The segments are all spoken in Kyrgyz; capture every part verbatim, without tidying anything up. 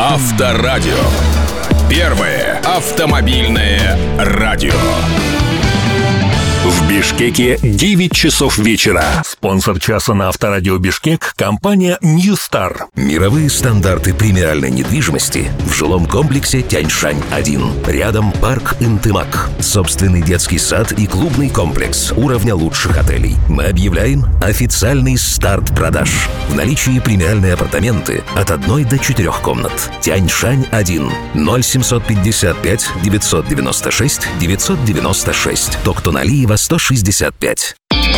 Авторадио. Первое автомобильное радио. В Бишкеке девять часов вечера. Спонсор часа на Авторадио Бишкек — компания New Star. Мировые стандарты премиальной недвижимости в жилом комплексе Тяньшань один. Рядом парк Интымак. Собственный детский сад и клубный комплекс уровня лучших отелей. Мы объявляем официальный старт продаж. В наличии премиальные апартаменты от одной до четырех комнат. Тяньшань один. ноль семьсот пятьдесят пять девятьсот девяносто шесть девятьсот девяносто шесть. Токтоналиева сто шестьдесят пять.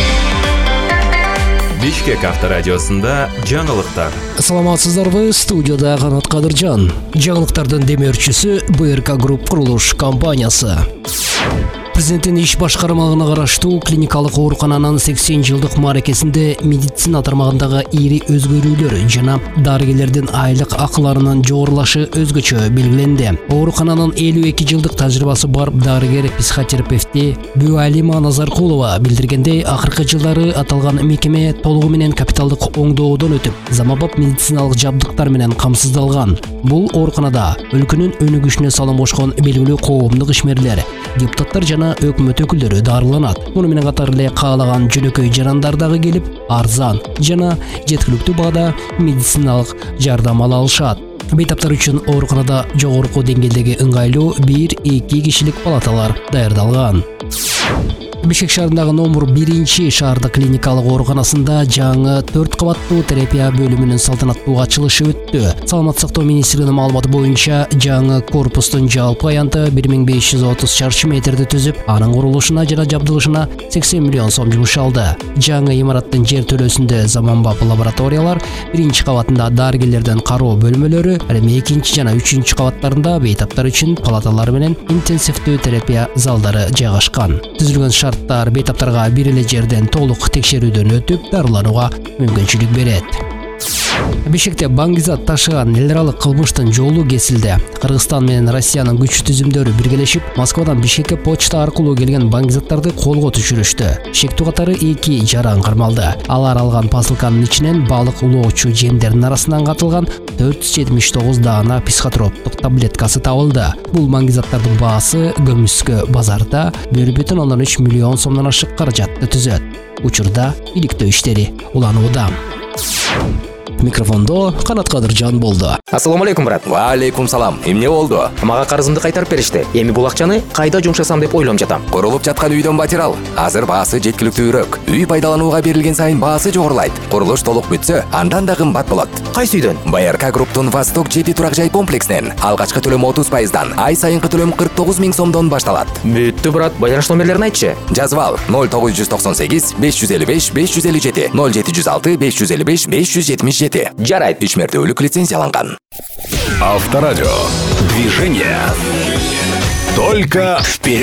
Бишкек авторадиосында жаңылыктар. Саламатсыздарбы, студияда Канат Кадыржан. Жаңылыктардын демеушүсү БРК Групп курулуш компаниясы. Президенттин иш башкармалыгына караштуу клиникалык оорукананын сексен жылдык мааракесинде медицина тармагындагы ири өзгөрүүлөр жана дарыгерлердин айлык акыларынын жогорулашы өзгөчө белгиленди. Оорукананын элүү эки жылдык тажрыйбасы бар дарыгер психотерапевти Бюалима Назаркулова билдиргендей, акыркы жылдары аталган мекеме толугу менен капиталдык оңдоодон өтүп, заманбап медициналык жабдыктар менен камсыздалган. Бул ооруканада өлкөнүн өнүгүшүнө салым кошкон белгилүү коомдук ишмерлер, депутаттар жана өкмөт өкүлдөрү дарыланат. Муну менен катар эле каалаган жөнөкөй жарандар дагы келип, арзан жана жеткиликтүү баада медициналык жардам ала алышат. Бейтаптар үчүн ооруканада жогорку деңгээлдеги ыңгайлуу бир-эки кишилик палаталар даярдалган. Бишкек шаарындагы номер биринчи шаардык клиникалык ооруканасында жаңы төрт кабаттуу терапия бөлүмүнүн салтанаттуу ачылышы өттү. Саламаттык сактоо министрлигинин маалыматы боюнча, жаңы корпустун жалпы аянты бир миң беш жүз отуз чарчы метрди түзүп, анын курулушуна жана жабдылышына сексен миллион сом жумшалды. Жаңы имараттын жер төлөөсүндө заманбап лабораториялар, биринчи кабатында дарыгерлердин кароо бөлмөлөрү, эми экинчи жана үчүнчү кабаттарында бейтаптар үчүн палаталар менен интенсивдүү терапия залдары жайгашкан. Түзүлгөн шарттар бейтаптарга бир эле жерден толук текшерүүдөн өтүп, дарыланууга мүмкүнчүлүк берет. Бишкекте баңгизат ташыган эл аралык кылмыштын жолу кесилди. Кыргызстан менен Россиянын күч түзүмдөрү биргелешип, Москвадан Бишкекке почта аркылуу келген баңгизаттарды колго түшүрүштү. Шектүү катары эки жаран кармалды. Алар алган посылканын ичинен балык улоочу жемдердин арасынан катылган төрт жүз жетимиш тогуз даана психотроптук таблеткасы табылды. Бул баңгизаттардын баасы көмүскө базарда бир бүтүн ондон үч миллион сомдон ашык каражатты түзөт. Учурда иликтөө иштери уланууда. Микрофондо Канат Кадыржан болду. Ассаламу алейкум, брат. Ва алейкум салам. Эмне болду? Мага карызымды кайтарып беришти. Эми бул акчаны кайда жумшасам деп ойлонуп жатам. Курулуп жаткан үйдөн батирал. Азыр баасы жеткиликтүүрөөк. Үй пайдаланууга берилген сайын баасы жогорулайт. Курулуш толук бүтсө, андан да кымбат болот. Кайсы үйдөн? БРК Групптун Восток жети турак жай комплекснен алгачкы төлөм отуз пайыздан, ай сайынкы төлөм кырк тогуз миң сомдон башталат. Бүттү, брат. Байланыш номерлерин айтчы. Жазып ал: ноль тогуз жүз токсон сегиз беш жүз элүү беш беш жүз элүү жети, ноль жети жүз алты беш жүз элүү беш беш жүз жетимиш жети. Жарайт. Ишмердүүлүк лицензияланган. Авторадио. Движение. Только вперед.